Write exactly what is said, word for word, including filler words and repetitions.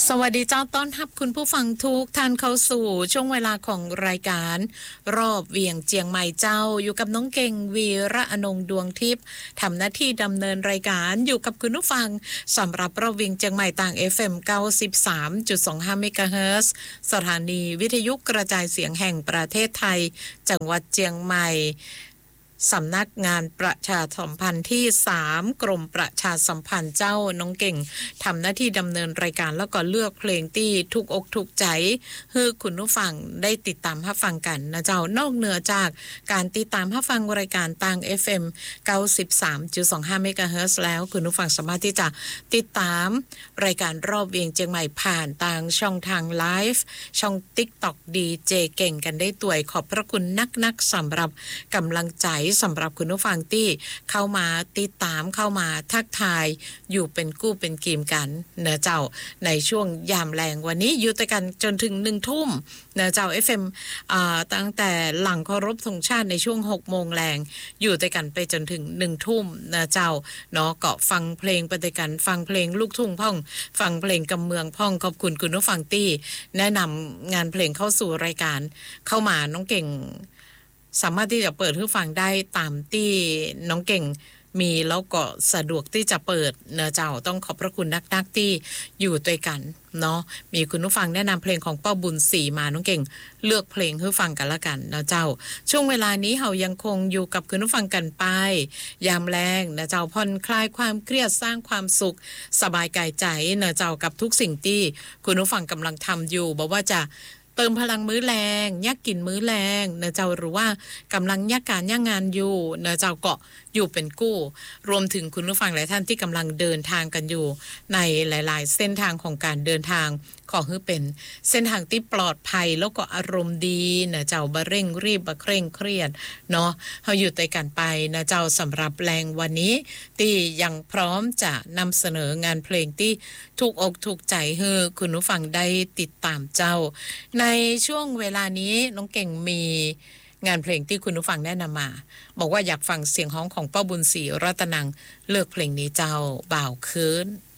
สวัสดีเจ้าต้อนรับคุณผู้ฟังทุกท่านเข้าสู่ช่วงเวลาของรายการรอบเวียงเจียงใหม่เจ้าอยู่กับน้องเก่งวีระอนงดวงทิพย์ทำหน้าที่ดำเนินรายการอยู่กับคุณผู้ฟังสำหรับรอบเวียงเจียงใหม่ต่าง เอฟ เอ็ม เก้าสิบสามจุดสองห้า เมกะเฮิรตซ์สถานีวิทยุกระจายเสียงแห่งประเทศไทยจังหวัดเจียงใหม่สำนักงานประชาสัมพันธ์ที่สามกรมประชาสัมพันธ์เจ้าน้องเก่งทำหน้าที่ดำเนินรายการแล้วก็เลือกเพลงที่ถูกอกถูกใจให้คุณผู้ฟังได้ติดตามรับฟังกันนะเจ้านอกเหนือจากการติดตามรับฟังรายการทาง เอฟ เอ็ม เก้าสิบสามจุดสองห้า เมกะเฮิรตซ์แล้วคุณผู้ฟังสามารถที่จะติดตามรายการรอบเวียงเจียงใหม่ผ่านทางช่องทางไลฟ์ช่อง TikTok ดี เจ เก่งกันได้ตัวยขอบพระคุณนักๆสำหรับกำลังใจสำหรับคุณผู้ฟังที่เข้ามาติดตามเข้ามาทักทายอยู่เป็นกู้เป็นกีมกันเนอะเจ้าในช่วงยามแรงวันนี้อยู่แต่กันจนถึงหนึ่งทุ่มเนอะเจ้า เอฟ เอ็ม อ่าตั้งแต่หลังเคารพธงชาติในช่วงหกโมงแรงอยู่แต่กันไปจนถึงหนึ่งทุ่มเนอะเจ้าเนาะก็ฟังเพลงไปด้วยกันฟังเพลงลูกทุ่งพ่องฟังเพลงกำเมืองพ่องขอบคุณคุณผู้ฟังที่แนะนำงานเพลงเข้าสู่รายการเข้ามาน้องเก่งสามารถที่จะเปิดให้ฟังได้ตามที่น้องเก่งมีแล้วก็สะดวกที่จะเปิดเนอะเจ้าต้องขอบพระคุณนักๆที่อยู่ด้วยกันเนาะมีคุณผู้ฟังแนะนำเพลงของป้าบุญศรีมาน้องเก่งเลือกเพลงให้ฟังกันละกันเนอะเจ้าช่วงเวลานี้เรายังคงอยู่กับคุณผู้ฟังกันไปยามแรงเนอะเจ้าผ่อนคลายความเครียดสร้างความสุขสบายกายใจเนอะเจ้ากับทุกสิ่งที่คุณผู้ฟังกำลังทำอยู่บอกว่าจะเติมพลังมื้อแรงยักกินมื้อแรงเนอะเจ้าหรือว่ากำลังยักการยักงานอยู่เนอะเจ้าเกาะอยู่เป็นกู้รวมถึงคุณผู้ฟังหลายท่านที่กำลังเดินทางกันอยู่ในหลายๆเส้นทางของการเดินทางขอให้เป็นเส้นทางที่ปลอดภัยแล้วก็อารมณ์ดีเนอะเจ้าบ่เร่งรีบบ่เคร่งเครียดเนาะเฮาอยู่ด้วยกันไปเนอะเจ้าสำหรับแรงวันนี้ที่ยังพร้อมจะนำเสนองานเพลงที่ถูกอกถูกใจให้คุณผู้ฟังได้ติดตามเจ้าในช่วงเวลานี้น้องเก่งมีงานเพลงที่คุณผู้ฟังแนะนำมาบอกว่าอยากฟังเสียงฮ้องของป้าบุญศรีรัตนังเลือกเพลงนี้เจ้าบ่าวคืน